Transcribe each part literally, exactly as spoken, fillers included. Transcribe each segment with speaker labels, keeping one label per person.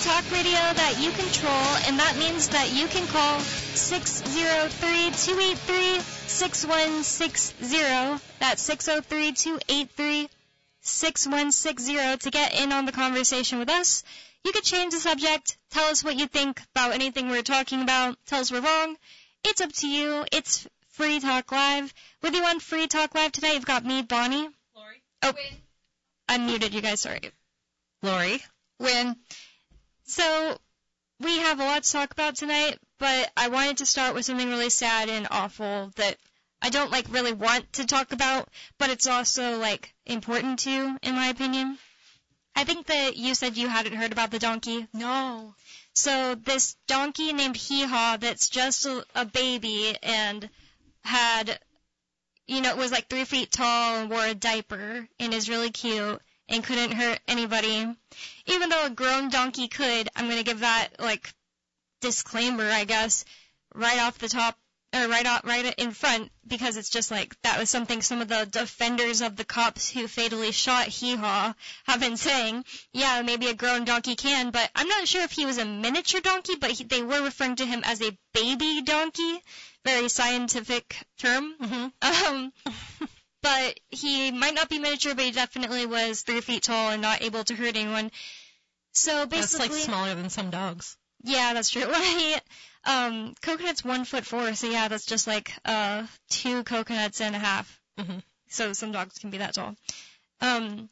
Speaker 1: talk radio that you control, and that means that you can call six oh three, two eight three, six one six zero. That's six oh three, two eight three, six one six zero to get in on the conversation with us. You could change the subject, tell us what you think about anything we're talking about, tell us we're wrong. It's up to you. It's Free Talk Live. With you on Free Talk Live today, you've got me, Bonnie.
Speaker 2: Lori.
Speaker 1: Oh, unmuted, you guys, sorry.
Speaker 2: Lori.
Speaker 1: Win. So, we have a lot to talk about tonight, but I wanted to start with something really sad and awful that I don't, like, really want to talk about, but it's also, like, important to, in my opinion. I think that you said you hadn't heard about the donkey.
Speaker 2: No.
Speaker 1: So, this donkey named Hee-Haw that's just a, a baby and had, you know, was like three feet tall and wore a diaper and is really cute and couldn't hurt anybody. Even though a grown donkey could, I'm going to give that, like, disclaimer, I guess, right off the top, or right off, right in front, because it's just like, that was something some of the defenders of the cops who fatally shot Hee-Haw have been saying. Yeah, maybe a grown donkey can, but I'm not sure if he was a miniature donkey, but he, they were referring to him as a baby donkey. Very scientific term.
Speaker 2: Mm-hmm.
Speaker 1: Um, but he might not be miniature, but he definitely was three feet tall and not able to hurt anyone. So basically,
Speaker 2: that's like smaller than some dogs.
Speaker 1: Yeah, that's true. um, Coconut's one foot four, so yeah, that's just like uh two coconuts and a half.
Speaker 2: Mm-hmm.
Speaker 1: So some dogs can be that tall. Um,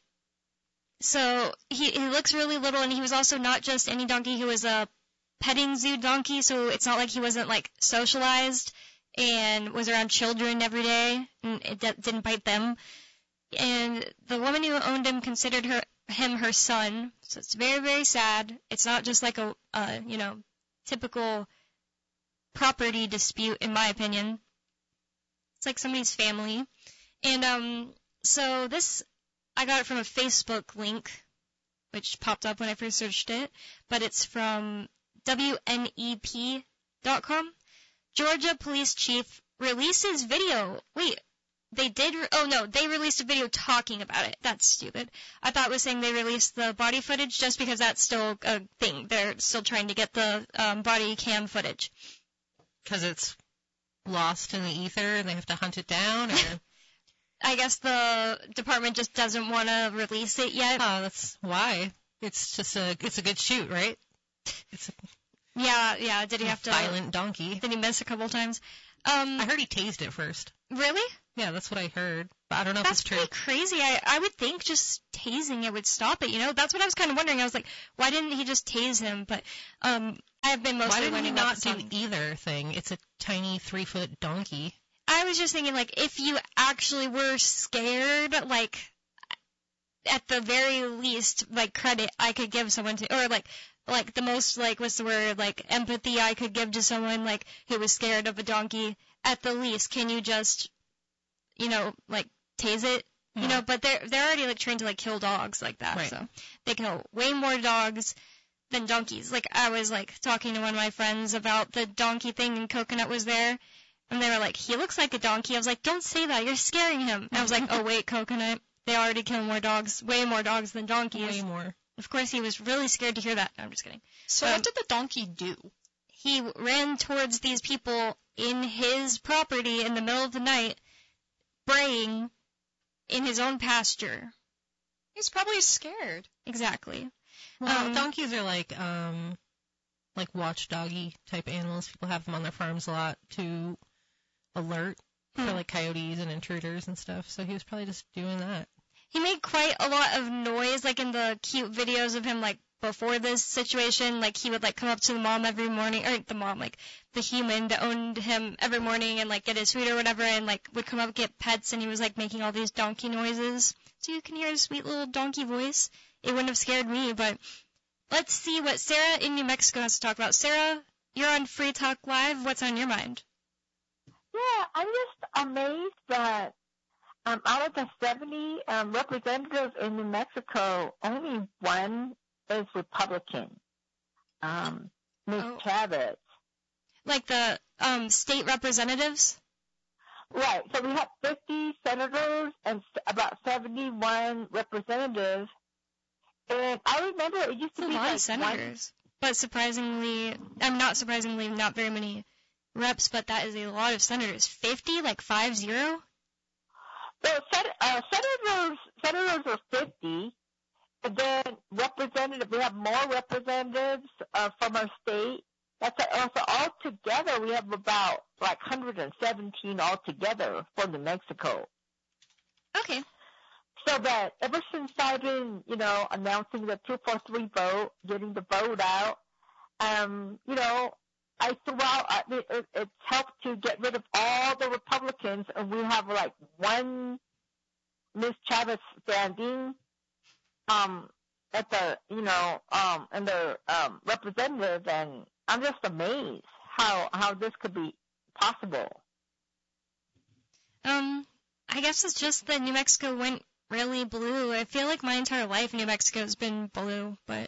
Speaker 1: so he he looks really little, and he was also not just any donkey. He was a petting zoo donkey, so it's not like he wasn't like socialized and was around children every day, and it d- didn't bite them. And the woman who owned him considered her him her son, so it's very, very sad. It's not just like a, uh, you know, typical property dispute, in my opinion. It's like somebody's family. And um, so this, I got it from a Facebook link, which popped up when I first searched it, but it's from W N E P dot com. Georgia Police Chief releases video. Wait, they did? Re- oh, no, they released a video talking about it. That's stupid. I thought it was saying they released the body footage just because that's still a thing. They're still trying to get the um, body cam footage.
Speaker 2: Because it's lost in the ether and they have to hunt it down? Or?
Speaker 1: I guess the department just doesn't want to release it yet.
Speaker 2: Oh, that's why. It's just a, it's a good shoot, right? It's a,
Speaker 1: yeah, yeah. Did he have to?
Speaker 2: Violent donkey.
Speaker 1: Did he miss a couple times? Um,
Speaker 2: I heard he tased it first.
Speaker 1: Really?
Speaker 2: Yeah, that's what I heard. But I don't know
Speaker 1: that's
Speaker 2: if it's true.
Speaker 1: That's pretty crazy. I, I would think just tasing it would stop it, you know? That's what I was kind of wondering. I was like, why didn't he just tase him? But um, I've been mostly
Speaker 2: wondering
Speaker 1: Why
Speaker 2: did
Speaker 1: did he
Speaker 2: not do either thing? It's a tiny three-foot donkey.
Speaker 1: I was just thinking, like, if you actually were scared, like, at the very least, like, credit I could give someone to, or, like, like, the most, like, what's the word, like, empathy I could give to someone, like, who was scared of a donkey, at the least, can you just, you know, like, tase it? You
Speaker 2: Yeah.
Speaker 1: know, but they're, they're already, like, trained to, like, kill dogs like that,
Speaker 2: Right.
Speaker 1: so they kill way more dogs than donkeys. Like, I was, like, talking to one of my friends about the donkey thing, and Coconut was there, and they were like, he looks like a donkey. I was like, don't say that, you're scaring him. And I was like, oh, wait, Coconut, they already kill more dogs, way more dogs than donkeys.
Speaker 2: Way more.
Speaker 1: Of course, he was really scared to hear that. No, I'm just kidding.
Speaker 3: So
Speaker 1: Um,
Speaker 3: what did the donkey do?
Speaker 1: He ran towards these people in his property in the middle of the night, braying in his own pasture.
Speaker 3: He's probably scared.
Speaker 1: Exactly.
Speaker 2: Well,
Speaker 1: Um,
Speaker 2: donkeys are like, um, like watchdoggy type animals. People have them on their farms a lot to alert
Speaker 1: Hmm.
Speaker 2: for like coyotes and intruders and stuff. So he was probably just doing that.
Speaker 1: He made quite a lot of noise, like in the cute videos of him, like, before this situation. Like, he would, like, come up to the mom every morning, or the mom, like, the human that owned him every morning and, like, get his food or whatever, and, like, would come up, get pets, and he was, like, making all these donkey noises. So you can hear his sweet little donkey voice. It wouldn't have scared me, but let's see what Sarah in New Mexico has to talk about. Sarah, you're on Free Talk Live. What's on your mind?
Speaker 4: Yeah, I'm just amazed that um, out of the seventy um, representatives in New Mexico, only one is Republican, um, Miz
Speaker 1: Oh.
Speaker 4: Chavez.
Speaker 1: Like the um, state representatives?
Speaker 4: Right, so we have fifty senators and s- about seventy-one representatives. And I remember it used
Speaker 1: That's
Speaker 4: to
Speaker 1: a
Speaker 4: be
Speaker 1: lot
Speaker 4: like
Speaker 1: of senators. But surprisingly, I'm not surprisingly, not very many reps, but that is a lot of senators. fifty, like five zero?
Speaker 4: Well, sen- uh, senators, senators are fifty, and then representative, we have more representatives uh, from our state. That's a, so altogether, we have about like one hundred seventeen altogether for New Mexico.
Speaker 1: Okay.
Speaker 4: So that ever since I've been, you know, announcing the two four three vote, getting the vote out, um, you know, I threw out, I mean, it, it's helped to get rid of all the Republicans, and we have like one Miz Chavez standing, um, at the, you know, um, and the um, representative, and I'm just amazed how how this could be possible.
Speaker 1: Um, I guess it's just that New Mexico went really blue. I feel like my entire life New Mexico's been blue, but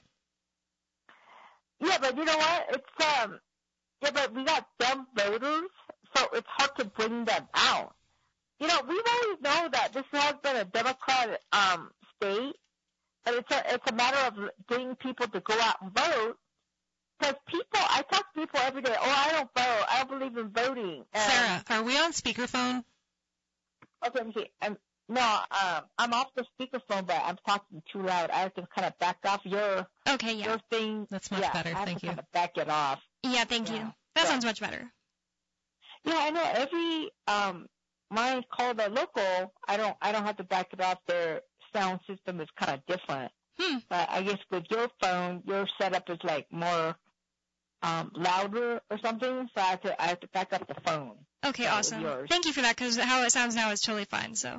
Speaker 4: Yeah, but you know what? It's um, yeah, but we got dumb voters, so it's hard to bring them out. You know, we've always known that this has been a Democratic um state, but it's a it's a matter of getting people to go out and vote. Because people, I talk to people every day. Oh, I don't vote. I don't believe in voting. And,
Speaker 2: Sarah, are we on speakerphone?
Speaker 4: Okay, let me see. I'm, no, um, I'm off the speakerphone, but I'm talking too loud. I have to kind of back off your
Speaker 1: okay, yeah.
Speaker 4: your thing.
Speaker 2: That's much
Speaker 4: yeah,
Speaker 2: better.
Speaker 4: I have
Speaker 2: Thank
Speaker 4: to
Speaker 2: you.
Speaker 4: kind of back it off.
Speaker 1: Yeah, thank
Speaker 4: Yeah.
Speaker 1: you. That
Speaker 4: Yeah.
Speaker 1: sounds much better.
Speaker 4: Yeah, I know. Every um, my call the local, I don't I don't have to back it off. Their sound system is kind of different.
Speaker 1: Hmm.
Speaker 4: But I guess with your phone, your setup is like more um louder or something. So I have to I have to back up the phone.
Speaker 1: Okay,
Speaker 4: That was
Speaker 1: awesome.
Speaker 4: yours.
Speaker 1: Thank you for that, because how it sounds now is totally fine, so.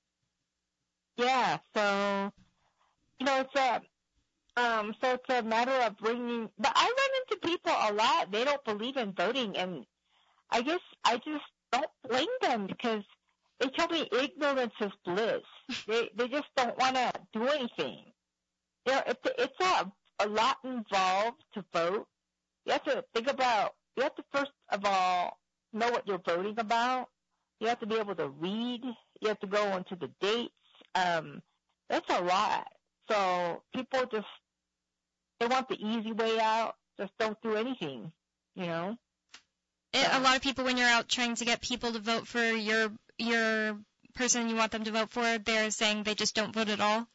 Speaker 4: Yeah. So you know, it's a um, so it's a matter of bringing. But I run into people a lot. They don't believe in voting, and I guess I just don't blame them because they tell me ignorance is bliss. they they just don't want to do anything. You know, it's it's a a lot involved to vote. You have to think about. You have to first of all know what you're voting about. You have to be able to read. You have to go into the dates. Um, that's a lot. So people just they want the easy way out. Just don't do anything. You know.
Speaker 1: It, a lot of people, when you're out trying to get people to vote for your your person you want them to vote for, they're saying they just don't vote at all.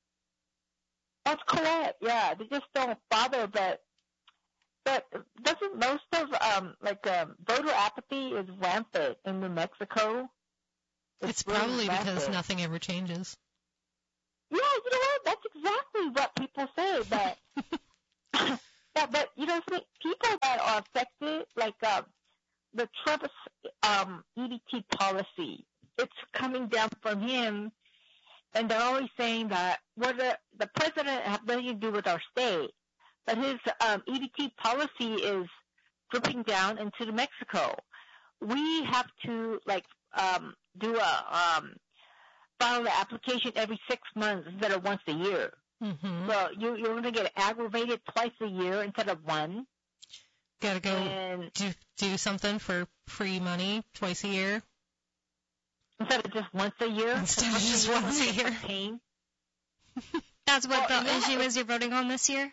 Speaker 4: That's correct. Yeah, they just don't bother. But but doesn't most of um like um, voter apathy is rampant in New Mexico?
Speaker 2: It's
Speaker 4: really
Speaker 2: probably because
Speaker 4: rampant.
Speaker 2: nothing ever changes.
Speaker 4: Yeah, you know what? That's exactly what people say. But but, but you know, see, people that are affected, like uh, the Trump's um, E B T policy, it's coming down from him, and they're always saying that what the, the president has nothing to do with our state, but his um, E B T policy is dripping down into New Mexico. We have to like um, do a um, file the application every six months instead of once a year.
Speaker 2: Mm-hmm.
Speaker 4: So you, you're going to get aggravated twice a year instead of one.
Speaker 2: Gotta go
Speaker 4: And
Speaker 2: do do something for free money twice a year.
Speaker 4: instead of just once a year.
Speaker 2: Instead of just once a year.
Speaker 4: Pain.
Speaker 1: That's what
Speaker 4: Well,
Speaker 1: the
Speaker 4: yeah,
Speaker 1: issue
Speaker 4: it-
Speaker 1: is you're voting on this year?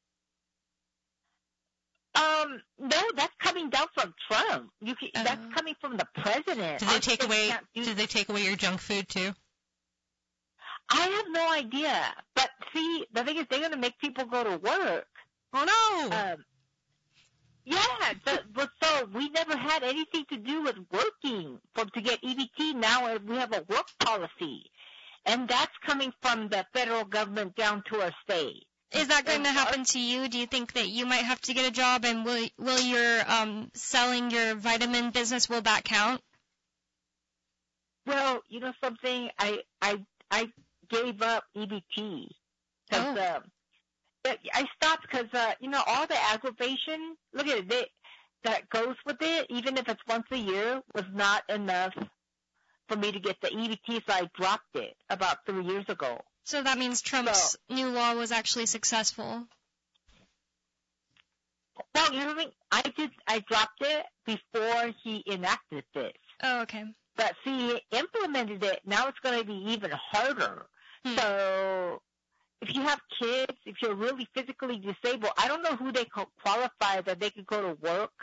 Speaker 4: Um, no, that's coming down from Trump. You can,
Speaker 1: Oh.
Speaker 4: That's coming from the president.
Speaker 2: Did they
Speaker 4: Our
Speaker 2: take
Speaker 4: state
Speaker 2: away?
Speaker 4: can't do-
Speaker 2: Did they take away your junk food too?
Speaker 4: I have no idea. But see, the thing is, they're going to make people go to work.
Speaker 2: Oh no!
Speaker 4: Um, yeah, the, but so we never had anything to do with working for to get E B T. Now we have a work policy, and that's coming from the federal government down to our state.
Speaker 1: Is that going
Speaker 4: And
Speaker 1: to
Speaker 4: our-
Speaker 1: happen to you? Do you think that you might have to get a job, and will will your um selling your vitamin business, will that count?
Speaker 4: Well, you know something, I I I gave up E B T because
Speaker 1: Oh.
Speaker 4: um, but I stopped because uh, you know all the aggravation. Look at it, they, that goes with it, even if it's once a year, was not enough for me to get the E B T, so I dropped it about three years ago.
Speaker 1: So that means Trump's new law was actually successful.
Speaker 4: Well, you know what I mean? I did. I dropped it before he enacted this.
Speaker 1: Oh, okay.
Speaker 4: But see, he implemented it. Now it's going to be even harder.
Speaker 1: Hmm.
Speaker 4: So, if you have kids, if you're really physically disabled, I don't know who they co- qualify that they could go to work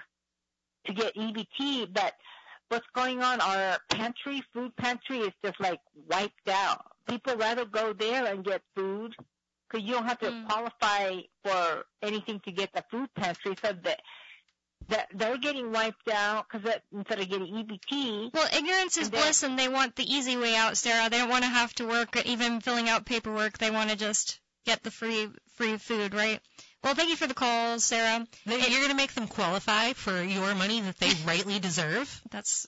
Speaker 4: to get E B T, but what's going on, our pantry, food pantry is just like wiped out. People rather go there and get food because you don't have to
Speaker 1: Mm.
Speaker 4: qualify for anything to get the food pantry. So that, that they're getting wiped out because instead of getting E B T.
Speaker 1: Well, ignorance is
Speaker 4: And then-
Speaker 1: bliss, and they want the easy way out, Sarah. They don't want to have to work, even filling out paperwork. They want to just get the free free food, right? Well, thank you for the call, Sarah.
Speaker 2: Then you're going to make them qualify for your money that they rightly deserve?
Speaker 1: That's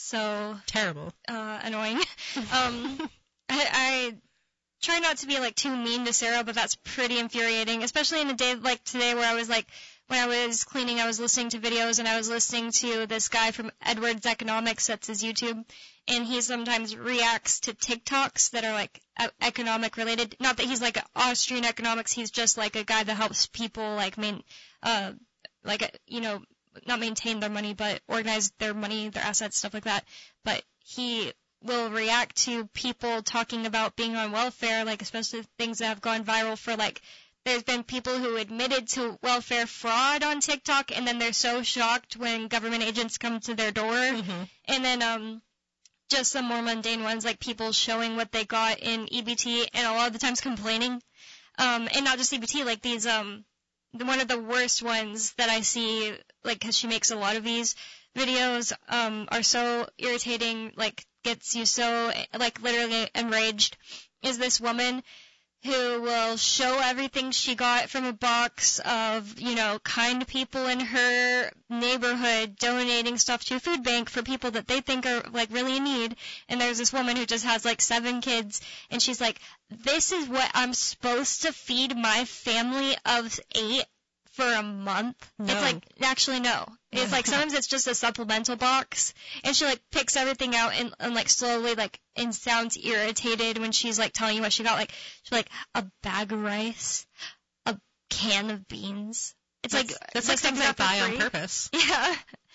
Speaker 1: so
Speaker 2: Terrible.
Speaker 1: uh, annoying. um, I, I try not to be like too mean to Sarah, but that's pretty infuriating, especially in a day like today where I was like, when I was cleaning, I was listening to videos and I was listening to this guy from Edwards Economics, that's his YouTube, and he sometimes reacts to TikToks that are like e- economic related. Not that he's like Austrian economics, he's just like a guy that helps people like main, uh, like uh, you know, not maintain their money, but organize their money, their assets, stuff like that. But he will react to people talking about being on welfare, like especially things that have gone viral for like, there's been people who admitted to welfare fraud on TikTok, and then they're so shocked when government agents come to their door.
Speaker 2: Mm-hmm.
Speaker 1: And then um, just some more mundane ones, like people showing what they got in E B T, and a lot of the times complaining. Um, and not just E B T, like these, um, the, one of the worst ones that I see, like, because she makes a lot of these videos, um, are so irritating, like, gets you so, like, literally enraged, is this woman who will show everything she got from a box of, you know, kind people in her neighborhood donating stuff to a food bank for people that they think are, like, really in need. And there's this woman who just has, like, seven kids, and she's like, this is what I'm supposed to feed my family of eight for a month?
Speaker 2: No.
Speaker 1: It's like, actually, no. It's like, sometimes it's just a supplemental box, and she, like, picks everything out and, and like, slowly, like, and sounds irritated when she's, like, telling you what she got. Like, she's like, a bag of rice, a can of beans. It's
Speaker 2: That's,
Speaker 1: like,
Speaker 2: that's
Speaker 1: like
Speaker 2: like things I
Speaker 1: something
Speaker 2: buy
Speaker 1: for
Speaker 2: on
Speaker 1: free.
Speaker 2: purpose.
Speaker 1: Yeah.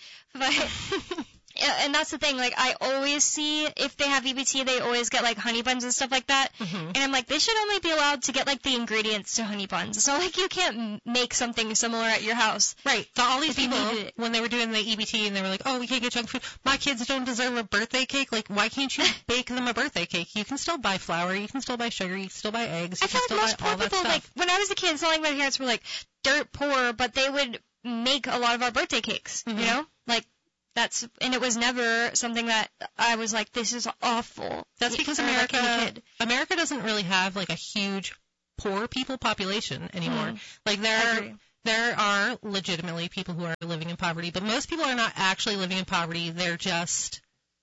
Speaker 1: But, yeah, and that's the thing, like, I always see, if they have E B T, they always get, like, honey buns and stuff like that.
Speaker 2: Mm-hmm.
Speaker 1: And I'm like, they should only be allowed to get, like, the ingredients to honey buns. It's not like you can't m- make something similar at your house.
Speaker 2: Right. So all these
Speaker 1: If you
Speaker 2: people,
Speaker 1: needed it.
Speaker 2: when they were doing the E B T and they were like, oh, we can't get junk food. My kids don't deserve a birthday cake. Like, why can't you bake them a birthday cake? You can still buy flour. You can still buy sugar. You can still buy eggs. You
Speaker 1: I feel
Speaker 2: can
Speaker 1: like
Speaker 2: still
Speaker 1: most
Speaker 2: buy all
Speaker 1: poor
Speaker 2: that
Speaker 1: people,
Speaker 2: stuff.
Speaker 1: like, when I was a kid, it's not like my parents were, like, dirt poor, but they would make a lot of our birthday cakes,
Speaker 2: Mhm.
Speaker 1: you know? Like, that's, and it was never something that I was like, this is awful.
Speaker 2: That's because
Speaker 1: Or, like,
Speaker 2: America,
Speaker 1: any kid.
Speaker 2: America doesn't really have, like, a huge poor people population anymore.
Speaker 1: Mm.
Speaker 2: Like, there
Speaker 1: I
Speaker 2: are,
Speaker 1: agree.
Speaker 2: there are legitimately people who are living in poverty, but most people are not actually living in poverty. They're just,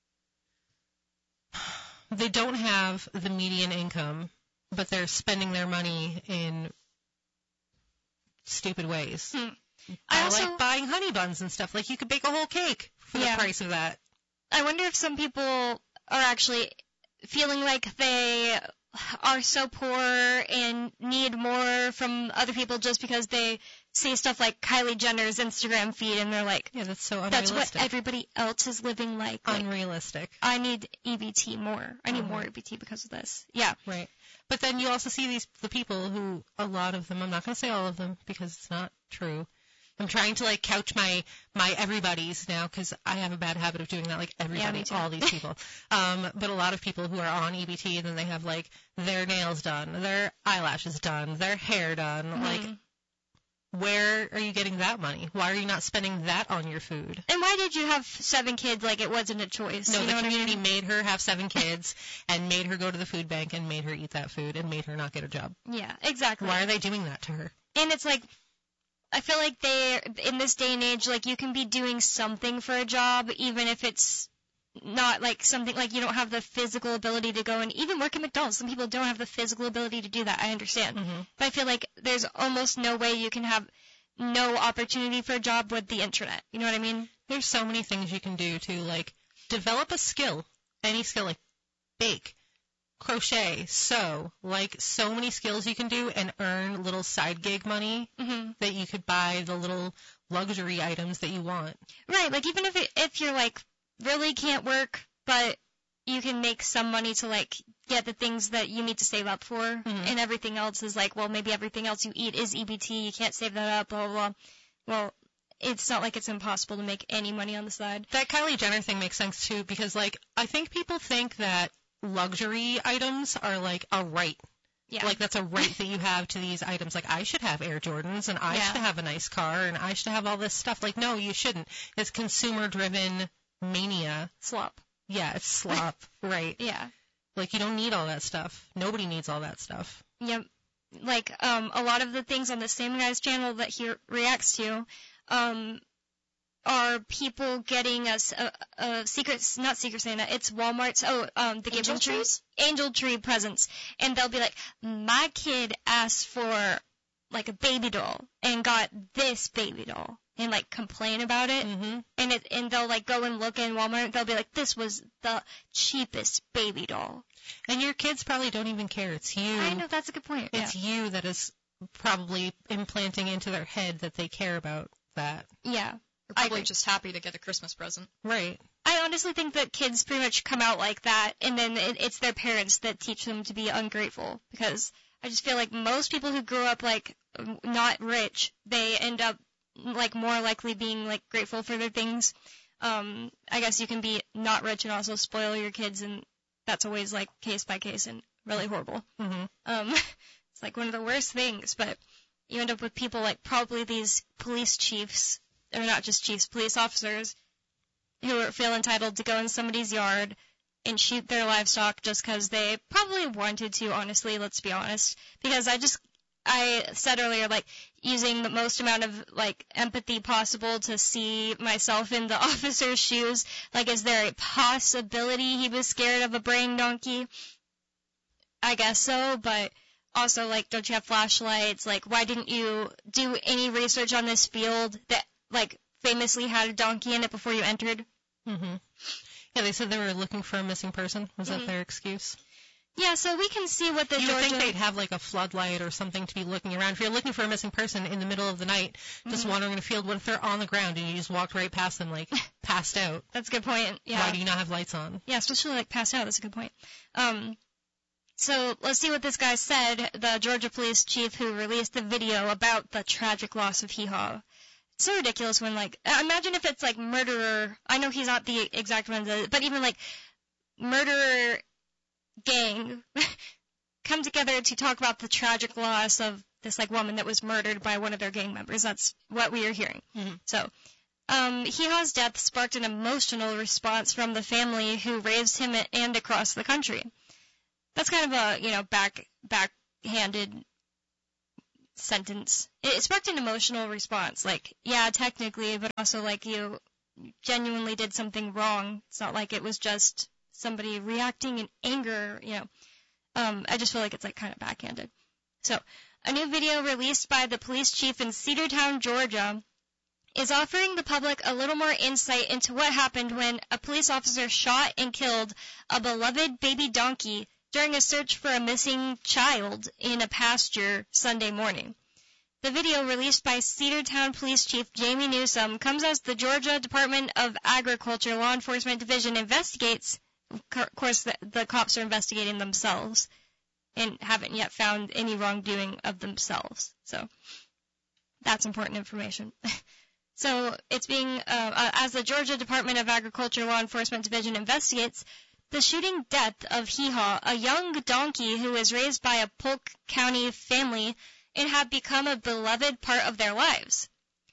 Speaker 2: they don't have the median income, but they're spending their money in stupid ways.
Speaker 1: Hmm.
Speaker 2: I
Speaker 1: I also,
Speaker 2: like buying honey buns and stuff. Like, you could bake a whole cake for
Speaker 1: Yeah.
Speaker 2: the price of that.
Speaker 1: I wonder if some people are actually feeling like they are so poor and need more from other people just because they see stuff like Kylie Jenner's Instagram feed and they're like,
Speaker 2: Yeah, that's so
Speaker 1: that's
Speaker 2: unrealistic.
Speaker 1: what everybody else is living like. Like,
Speaker 2: Unrealistic.
Speaker 1: I need E B T more. I need
Speaker 2: Mhm.
Speaker 1: more E B T because of this. Yeah.
Speaker 2: Right. But then you also see these the people who, a lot of them, I'm not going to say all of them because it's not true. I'm trying to, like, couch my, my everybody's now because I have a bad habit of doing that, like, everybody,
Speaker 1: me too.
Speaker 2: all these people. um, but a lot of people who are on E B T and then they have, like, their nails done, their eyelashes done, their hair done. Like,
Speaker 1: Mhm.
Speaker 2: where are you getting that money? Why are you not spending that on your food?
Speaker 1: And why did you have seven kids like it wasn't a choice?
Speaker 2: No,
Speaker 1: you
Speaker 2: the
Speaker 1: know what I
Speaker 2: community
Speaker 1: mean?
Speaker 2: made her have seven kids and made her go to the food bank and made her eat that food and made her not get a job.
Speaker 1: Yeah, exactly.
Speaker 2: Why are they doing that to her?
Speaker 1: And it's like, I feel like they, in this day and age, like, you can be doing something for a job, even if it's not, like, something, like, you don't have the physical ability to go and even work at McDonald's. Some people don't have the physical ability to do that, I understand.
Speaker 2: Mm-hmm.
Speaker 1: But I feel like there's almost no way you can have no opportunity for a job with the internet. You know what I mean?
Speaker 2: There's so many things you can do to, like, develop a skill, any skill, like bake, crochet, sew, like, so many skills you can do and earn little side gig money
Speaker 1: hmm
Speaker 2: that you could buy the little luxury items that you want.
Speaker 1: Right, like, even if it, if you're, like, really can't work, but you can make some money to like get the things that you need to save up for,
Speaker 2: Mhm.
Speaker 1: and everything else is like, well, maybe everything else you eat is E B T. You can't save that up, blah blah blah. Well, it's not like it's impossible to make any money on the side.
Speaker 2: That Kylie Jenner thing makes sense too, because like I think people think that luxury items are like a right.
Speaker 1: Yeah.
Speaker 2: Like that's a right that you have to these items. Like I should have Air Jordans and I
Speaker 1: Yeah.
Speaker 2: should have a nice car and I should have all this stuff. Like no, you shouldn't. It's consumer driven mania.
Speaker 1: Slop.
Speaker 2: Yeah, it's slop. Right.
Speaker 1: Yeah.
Speaker 2: Like you don't need all that stuff. Nobody needs all that stuff.
Speaker 1: Yep. Like, um, a lot of the things on the same guy's channel that he reacts to, um, are people getting a, s- a, a secret, not Secret Santa, it's Walmart's, oh, um, the
Speaker 3: Angel
Speaker 1: Angel Tree,
Speaker 3: trees?
Speaker 1: Angel Tree presents. And they'll be like, my kid asked for, like, a baby doll and got this baby doll. And, like, complain about it.
Speaker 2: Mm-hmm.
Speaker 1: And it, and they'll, like, go and look in Walmart, they'll be like, this was the cheapest baby doll.
Speaker 2: And your kids probably don't even care. It's you.
Speaker 1: I know, that's a good point.
Speaker 2: It's you that is probably implanting into their head that they care about that.
Speaker 1: Yeah. Yeah.
Speaker 3: They're
Speaker 1: I
Speaker 3: probably
Speaker 1: agree.
Speaker 3: just happy to get a Christmas present.
Speaker 2: Right.
Speaker 1: I honestly think that kids pretty much come out like that, and then it, it's their parents that teach them to be ungrateful. Because I just feel like most people who grew up like not rich, they end up like more likely being like grateful for their things. Um, I guess you can be not rich and also spoil your kids, and that's always like case by case and really horrible.
Speaker 2: Mm-hmm.
Speaker 1: Um, it's like one of the worst things, but you end up with people like probably these police chiefs, or not just chiefs, police officers, who are- feel entitled to go in somebody's yard and shoot their livestock just because they probably wanted to, honestly, let's be honest. Because I just, I said earlier, like, using the most amount of, like, empathy possible to see myself in the officer's shoes. Like, is there a possibility he was scared of a braying donkey? I guess so, but also, like, don't you have flashlights? Like, why didn't you do any research on this field that, like, famously had a donkey in it before you entered?
Speaker 2: Mm-hmm. Yeah, they said they were looking for a missing person. Was
Speaker 1: Mhm.
Speaker 2: that their excuse?
Speaker 1: Yeah, so we can see what the
Speaker 2: You would
Speaker 1: Georgia...
Speaker 2: think they'd have like a floodlight or something to be looking around. If you're looking for a missing person in the middle of the night, just
Speaker 1: Mhm.
Speaker 2: wandering in a field, what if they're on the ground and you just walked right past them, like passed out?
Speaker 1: That's a good point. Yeah.
Speaker 2: Why do you not have lights on?
Speaker 1: Yeah, especially like passed out. That's a good point. Um, so let's see what this guy said. The Georgia police chief who released the video about the tragic loss of Hee Haw. It's so ridiculous when like uh, imagine if it's like murderer. I know he's not the exact one, that- but even like murderer gang come together to talk about the tragic loss of this like woman that was murdered by one of their gang members. That's what we are hearing.
Speaker 2: Mhm.
Speaker 1: So. Um, Hee Haw's death sparked an emotional response from the family who raised him and across the country. That's kind of a, you know, back, backhanded sentence. It, it sparked an emotional response. Like, yeah, technically, but also like you genuinely did something wrong. It's not like it was just somebody reacting in anger, you know. Um, I just feel like it's like kind of backhanded. So, a new video released by the police chief in Cedartown, Georgia, is offering the public a little more insight into what happened when a police officer shot and killed a beloved baby donkey during a search for a missing child in a pasture Sunday morning. The video, released by Cedartown Police Chief Jamie Newsom, comes as the Georgia Department of Agriculture Law Enforcement Division investigates. Of course, the, the cops are investigating themselves and haven't yet found any wrongdoing of themselves. So that's important information. So it's being, uh, uh, as the Georgia Department of Agriculture Law Enforcement Division investigates the shooting death of Hee Haw, a young donkey who was raised by a Polk County family and had become a beloved part of their lives.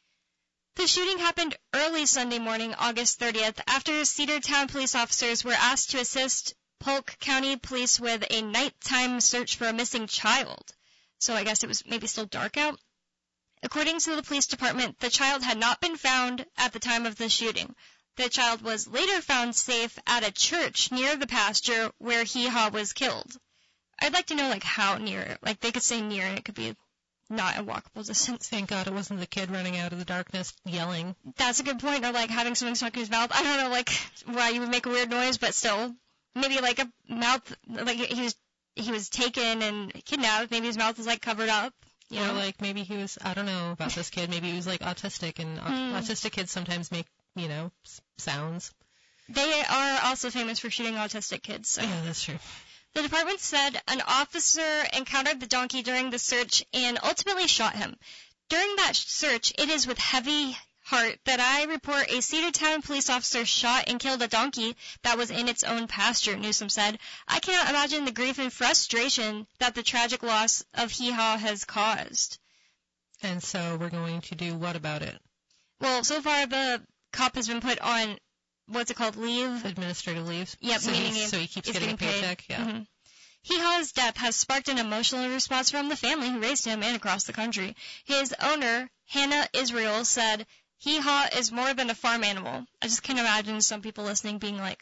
Speaker 1: The shooting happened early Sunday morning, August thirtieth, after Cedartown police officers were asked to assist Polk County police with a nighttime search for a missing child. So I guess it was maybe still dark out. According to the police department, the child had not been found at the time of the shooting. The child was later found safe at a church near the pasture where Hee Haw was killed. I'd like to know, like, how near. Like, they could say near, and it could be not a walkable distance.
Speaker 2: Thank God it wasn't the kid running out of the darkness yelling.
Speaker 1: That's a good point. Or, like, having something stuck in his mouth. I don't know, like, why you would make a weird noise, but still. Maybe, like, a mouth, like, he was he was taken and kidnapped. Maybe his mouth was, like, covered up. You know?
Speaker 2: Or like maybe he was, I don't know about this kid, maybe he was like autistic, and au-
Speaker 1: Hmm.
Speaker 2: autistic kids sometimes make, you know, s- sounds.
Speaker 1: They are also famous for shooting autistic kids. So.
Speaker 2: Yeah, that's true.
Speaker 1: The department said an officer encountered the donkey during the search and ultimately shot him. During that search, it is with heavy heart that I report a Cedartown police officer shot and killed a donkey that was in its own pasture, Newsom said. I cannot imagine the grief and frustration that the tragic loss of Hee Haw has caused.
Speaker 2: And so we're going to do what about it?
Speaker 1: Well, so far the cop has been put on, what's it called, leave?
Speaker 2: Administrative leave.
Speaker 1: Yep,
Speaker 2: so
Speaker 1: meaning
Speaker 2: he, so he keeps getting,
Speaker 1: getting
Speaker 2: a paycheck.
Speaker 1: paid.
Speaker 2: Yeah.
Speaker 1: Mm-hmm. Hee Haw's death has sparked an emotional response from the family who raised him and across the country. His owner, Hannah Israel, said, Hee Haw is more than a farm animal. I just can't imagine some people listening being like,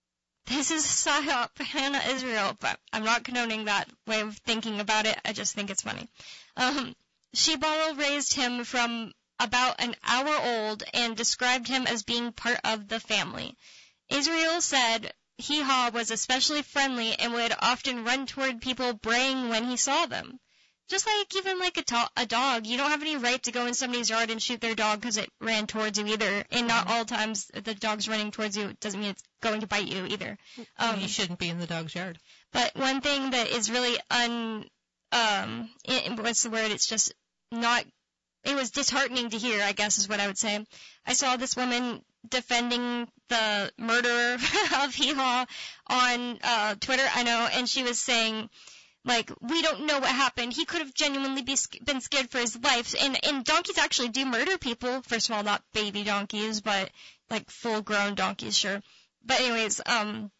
Speaker 1: this is a psyop, Hannah Israel, but I'm not condoning that way of thinking about it. I just think it's funny. Um, she bottle raised him from about an hour old and described him as being part of the family. Israel said Hee Haw was especially friendly and would often run toward people braying when he saw them. Just like even like a, to- a dog, you don't have any right to go in somebody's yard and shoot their dog because it ran towards you either. And not all times the dog's running towards you doesn't mean it's going to bite you either. Um,
Speaker 2: you shouldn't be in the dog's yard.
Speaker 1: But one thing that is really un, um, it, what's the word? It's just not. It was disheartening to hear, I guess is what I would say. I saw this woman defending the murderer of Hee Haw on uh, Twitter, I know, and she was saying, like, we don't know what happened. He could have genuinely be, been scared for his life. And, and donkeys actually do murder people. First of all, not baby donkeys, but, like, full-grown donkeys, sure. But anyways, um,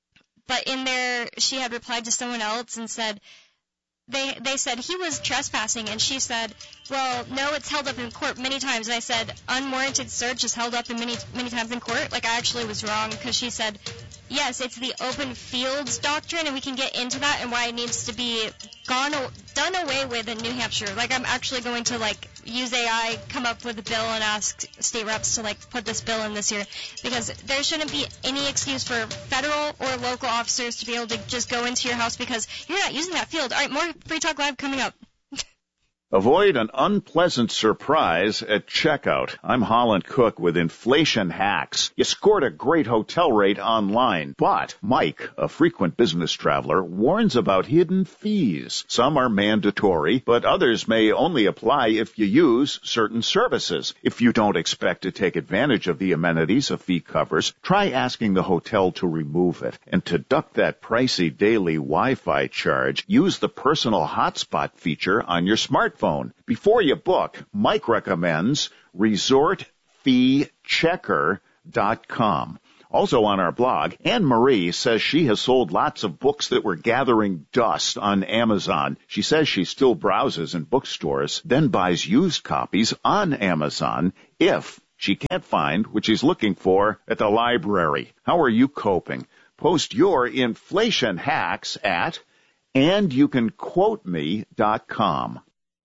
Speaker 1: but in there, she had replied to someone else and said, They they said he was trespassing, and she said, well, no, it's held up in court many times. And I said, unwarranted search is held up in many many times in court? Like, I actually was wrong, because she said, yes, it's the open fields doctrine, and we can get into that and why it needs to be gone done away with in New Hampshire. Like, I'm actually going to, like, use A I, come up with a bill, and ask state reps to, like, put this bill in this year, because there shouldn't be any excuse for federal or local officers to be able to just go into your house because you're not using that field. All right, more Free Talk Live coming up.
Speaker 5: Avoid an unpleasant surprise at checkout. I'm Holland Cook with Inflation Hacks. You scored a great hotel rate online, but Mike, a frequent business traveler, warns about hidden fees. Some are mandatory, but others may only apply if you use certain services. If you don't expect to take advantage of the amenities a fee covers, try asking the hotel to remove it. And to duck that pricey daily Wi-Fi charge, use the personal hotspot feature on your smartphone. Phone. Before you book, Mike recommends resort fee checker dot com. Also on our blog, Anne Marie says she has sold lots of books that were gathering dust on Amazon. She says she still browses in bookstores, then buys used copies on Amazon if she can't find what she's looking for at the library. How are you coping? Post your inflation hacks at and you can quote me dot com.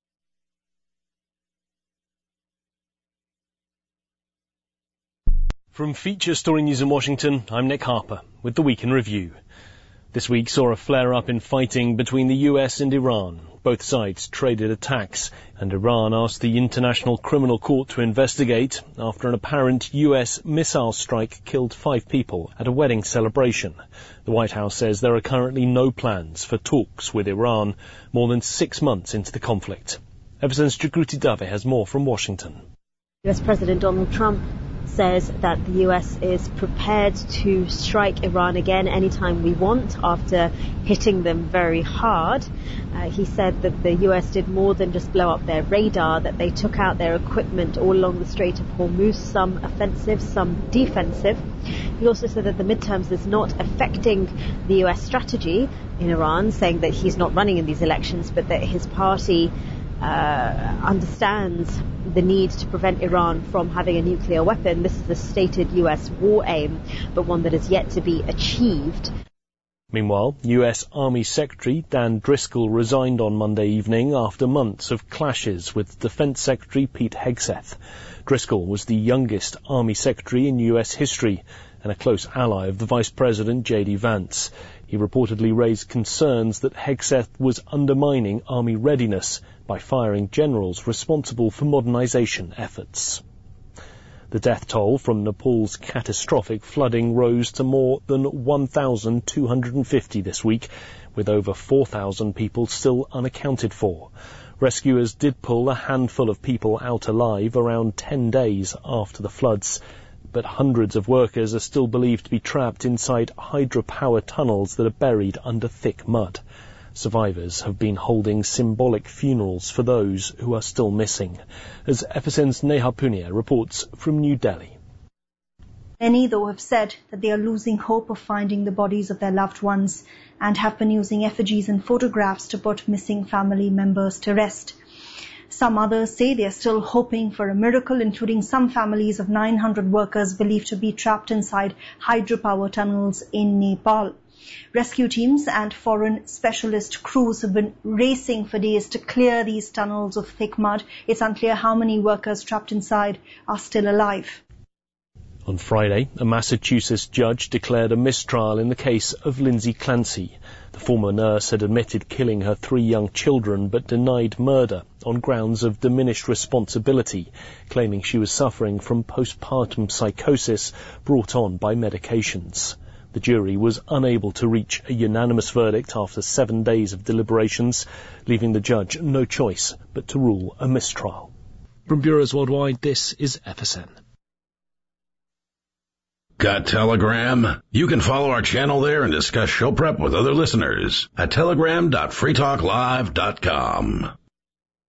Speaker 6: From Feature Story News in Washington, I'm Nick Harper with the Week in Review. This week saw a flare-up in fighting between the U S and Iran. Both sides traded attacks, and Iran asked the International Criminal Court to investigate after an apparent U S missile strike killed five people at a wedding celebration. The White House says there are currently no plans for talks with Iran more than six months into the conflict. Everson's Jagruti Dave has more from Washington.
Speaker 7: U S President Donald Trump says that the U S is prepared to strike Iran again anytime we want after hitting them very hard. Uh, he said that the U S did more than just blow up their radar, that they took out their equipment all along the Strait of Hormuz, some offensive, some defensive. He also said that the midterms is not affecting the U S strategy in Iran, saying that he's not running in these elections, but that his party uh, understands the need to prevent Iran from having a nuclear weapon. This is a stated U S war aim, but one that is yet to be achieved.
Speaker 6: Meanwhile, U S Army Secretary Dan Driscoll resigned on Monday evening after months of clashes with Defense Secretary Pete Hegseth. Driscoll was the youngest Army Secretary in U S history and a close ally of the Vice President J D Vance. He reportedly raised concerns that Hegseth was undermining Army readiness by firing generals responsible for modernization efforts. The death toll from Nepal's catastrophic flooding rose to more than one thousand two hundred fifty this week, with over four thousand people still unaccounted for. Rescuers did pull a handful of people out alive around ten days after the floods, but hundreds of workers are still believed to be trapped inside hydropower tunnels that are buried under thick mud. Survivors have been holding symbolic funerals for those who are still missing, as F S N's Neha Punia reports from New Delhi.
Speaker 8: Many, though, have said that they are losing hope of finding the bodies of their loved ones and have been using effigies and photographs to put missing family members to rest. Some others say they are still hoping for a miracle, including some families of nine hundred workers believed to be trapped inside hydropower tunnels in Nepal. Rescue teams and foreign specialist crews have been racing for days to clear these tunnels of thick mud. It's unclear how many workers trapped inside are still alive.
Speaker 6: On Friday, a Massachusetts judge declared a mistrial in the case of Lindsay Clancy. The former nurse had admitted killing her three young children but denied murder on grounds of diminished responsibility, claiming she was suffering from postpartum psychosis brought on by medications. The jury was unable to reach a unanimous verdict after seven days of deliberations, leaving the judge no choice but to rule a mistrial. From Bureaus Worldwide, this is F S N.
Speaker 9: Got Telegram? You can follow our channel there and discuss show prep with other listeners at telegram dot free talk live dot com.